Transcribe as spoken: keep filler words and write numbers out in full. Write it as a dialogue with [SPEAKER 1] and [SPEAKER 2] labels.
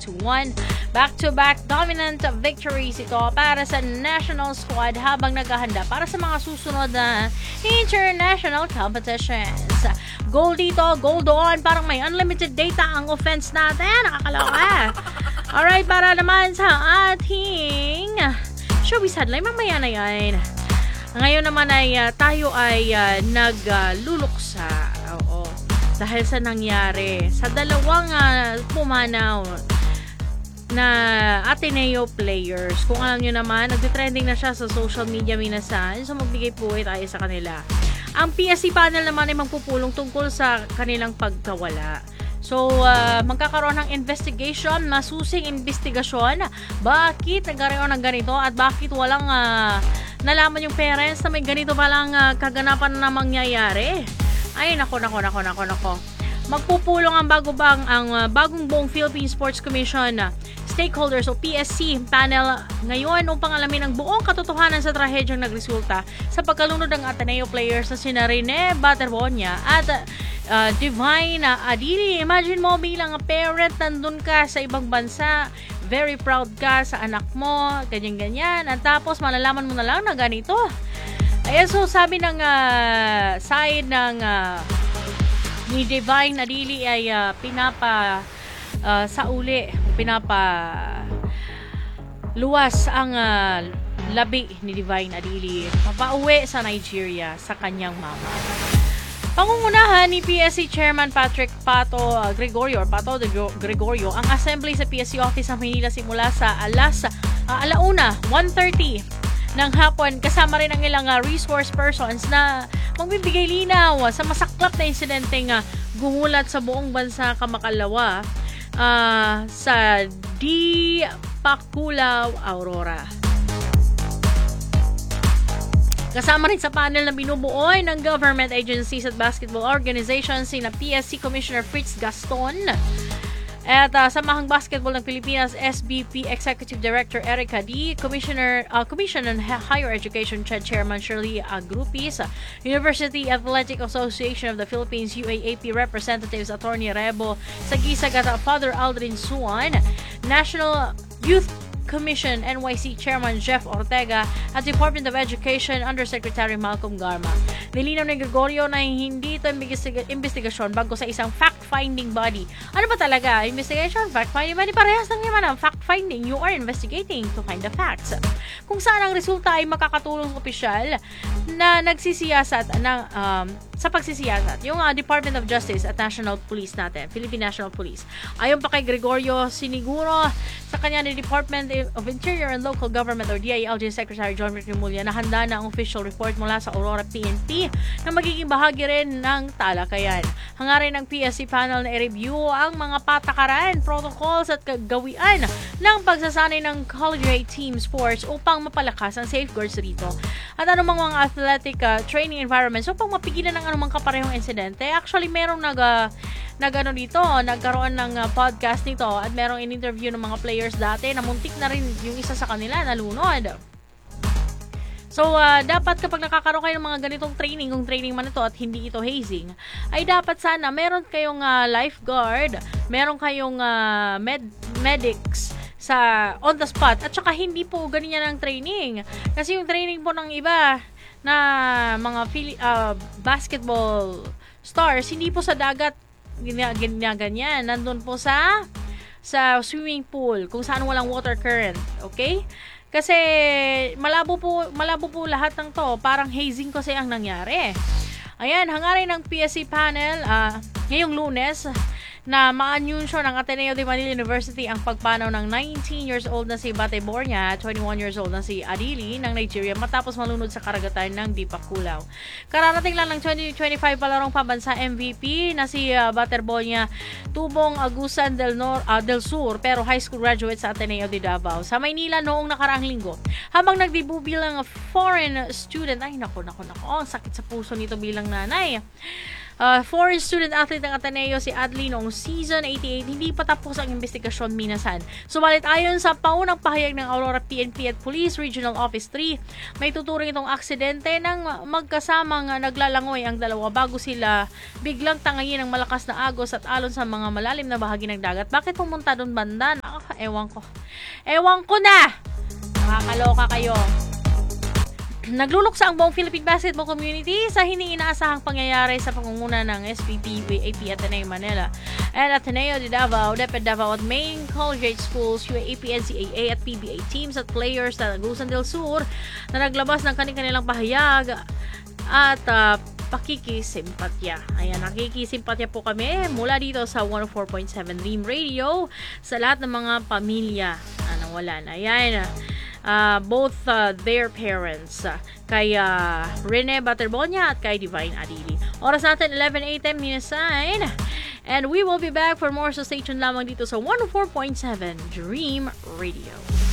[SPEAKER 1] to one. Back-to-back dominant victories ito para sa national squad habang naghahanda para sa mga susunod na international competitions. Goal dito, goal doon, parang may unlimited data ang offense natin. Nakakaloka. Alright, para naman sa ating showbiz headline, mamaya na yan. Ngayon naman ay uh, tayo ay uh, nagluluksa. Uh, Oo. Dahil sa nangyari sa dalawang uh, pumanaw na Ateneo players. Kung alam nyo naman, nagtitrending na siya sa social media minasan. So magbigay po tayo sa kanila. Ang P S C panel naman ay magpupulong tungkol sa kanilang pagkawala. So, uh, magkakaroon ng investigation, masusing investigasyon. Bakit nagkaroon ng ganito at bakit walang uh, nalaman yung parents na may ganito palang uh, kaganapan na mangyayari? Ay, nako, nako, nako, nako, nako. Magpupulong ang bago bang ang uh, bagong buong Philippine Sports Commission uh, stakeholders o P S C panel ngayon upang alamin ang buong katotohanan sa trahedyang nagresulta sa pagkalunod ng Ateneo players na sina Rene Baterbonia at uh, Divine Adili. Imagine mo bilang parent, nandun ka sa ibang bansa, very proud ka sa anak mo, ganyan-ganyan, at tapos malalaman mo na lang na ganito. Ayan, so sabi ng uh, side ng uh, ni Divine Adili ay uh, pinapa uh, sa uli, pinapa luwas ang uh, labi ni Divine Adili mapauwi sa Nigeria sa kanyang mama. Pangungunahan ni P S C Chairman Patrick Pato uh, Gregorio or Pato de Gregorio ang assembly sa P S C office sa Manila simula sa alas uh, alauna, one thirty ng hapon, kasama rin ang ilang uh, resource persons na magbibigay linaw sa masaklap na insidenteng uh, gumulat sa buong bansa kamakalawa uh, sa Di Paculaw, Aurora. Kasama rin sa panel na binubuoy ng government agencies at basketball organizations sina P S C Commissioner Fritz Gaston at uh, Samahang Basketball ng Pilipinas S B P Executive Director Erica D, Commissioner uh, Commission on Higher Education Chairman Shirley Agrupis, University Athletic Association of the Philippines U A A P Representatives Attorney Rebo Sagisag at Father Aldrin Suan, National Youth Commission N Y C Chairman Jeff Ortega at Department of Education Undersecretary Malcolm Garma. Nilinaw ni Gregorio na hindi ito imbestiga- investigasyon bago sa isang fact-finding body. Ano ba talaga? Investigation, fact-finding body? Parehas lang naman ang fact-finding. You are investigating to find the facts. Kung saan ang resulta ay makakatulong sa opisyal na nagsisiyasat ng, um, sa pagsisiyasat. Yung uh, Department of Justice at National Police natin, Philippine National Police. Ayon pa kay Gregorio, siniguro sa kanya ni Department of Interior and Local Government or D I L G Secretary John Rick Remulla na handa na ang official report mula sa Aurora P N P na magiging bahagi rin ng talakayan. Hangarin ng P S C panel na i-review ang mga patakaran, protocols at kagawian ng pagsasanay ng collegiate team sports upang mapalakas ang safeguards rito. At anumang mga athletic uh, training environments upang mapigilan ng anumang kaparehong insidente. Actually, merong nag, uh, nag ano dito, nagkaroon ng uh, podcast nito at merong in-interview ng mga players dati na muntik na rin yung isa sa kanila nalunod. So, uh, dapat kapag nakakaroon kayo ng mga ganitong training, kung training man ito at hindi ito hazing, ay dapat sana meron kayong uh, lifeguard, meron kayong uh, med medics sa on the spot, at saka hindi po ganyan ang training. Kasi yung training po ng iba na mga uh, basketball stars, hindi po sa dagat ganyan, nandun po sa sa swimming pool, kung saan walang water current, okay? Kasi malabo po, malabo po lahat ng to. Parang hazing kasi ang nangyari. Ayan, hangarin ng P S C panel uh, ngayong Lunes na maanunsyo ng Ateneo de Manila University ang pagpanaw ng nineteen years old na si Baterbonia, twenty-one years old na si Adili ng Nigeria matapos malunod sa karagatan ng Di Paculaw. Kararating lang ng twenty twenty-five palarong pambansa M V P na si uh, Baterbonia, tubong Agusan del, Nor- uh, del Sur pero high school graduate sa Ateneo de Davao sa Maynila noong nakaraang linggo. Habang nagdebu bilang foreign student, ay nako nako nako, ang sakit sa puso nito bilang nanay. Uh, foreign student athlete ng Ateneo si Adli noong season eighty-eight, hindi pa tapos ang investigasyon minasan. Subalit ayon sa paunang pahayag ng Aurora P N P at Police Regional Office three, may tuturing itong aksidente ng magkasamang naglalangoy ang dalawa bago sila biglang tangayin ng malakas na agos at alon sa mga malalim na bahagi ng dagat. Bakit pumunta doon banda? Ewan ko. Ewan ko na! Nakakaloka kayo. Nagluluksa ang buong Philippine basketball community sa hindi inaasahang pangyayari sa pangunguna ng S P P, A P Ateneo Manila and Ateneo de Davao, DepEd Davao at main collegiate schools, U A A P, N C A A at P B A teams at players na Agusan del Sur na naglabas ng kanilang pahayag at uh, pakikisimpatya. Ayan, nakikisimpatya po kami mula dito sa one oh four point seven Dream Radio sa lahat ng mga pamilya na nawalan. Ayan, Uh, both uh, their parents uh, kay uh, Rene Baterbonia at kay Divine Adili. Oras natin eleven a.m. Niyasain, and we will be back for more sa station lamang dito sa one oh four point seven Dream Radio.